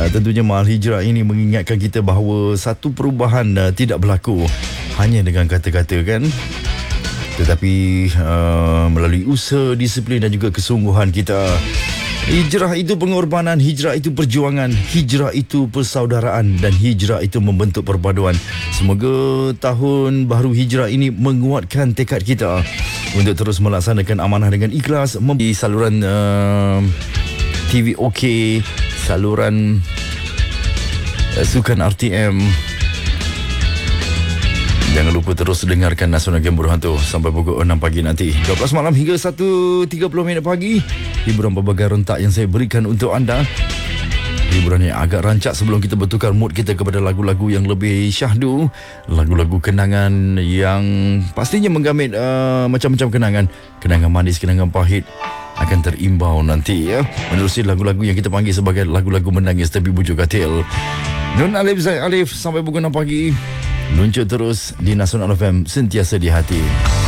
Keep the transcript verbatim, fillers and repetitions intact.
Uh, tentunya mahal hijrah ini mengingatkan kita bahawa satu perubahan uh, tidak berlaku hanya dengan kata-kata kan, tetapi uh, melalui usaha, disiplin dan juga kesungguhan kita. Hijrah itu pengorbanan, hijrah itu perjuangan, hijrah itu persaudaraan dan hijrah itu membentuk perpaduan. Semoga tahun baru hijrah ini menguatkan tekad kita untuk terus melaksanakan amanah dengan ikhlas di saluran uh, T V OK, saluran uh, Sukan R T M. Jangan lupa terus dengarkan Nasional Game Buruh Hantu sampai pukul enam pagi nanti. dua belas malam hingga satu tiga puluh minit pagi. Hiburan berbagai rentak yang saya berikan untuk anda. Hiburan yang agak rancak sebelum kita bertukar mood kita kepada lagu-lagu yang lebih syahdu. Lagu-lagu kenangan yang pastinya menggamit uh, macam-macam kenangan. Kenangan manis, kenangan pahit akan terimbau nanti ya. Menerusi lagu-lagu yang kita panggil sebagai lagu-lagu menangis tapi bujuk katil. Nun Alif Zaid Alif sampai pukul enam pagi. Luncur terus di Nasional F M, sentiasa di hati.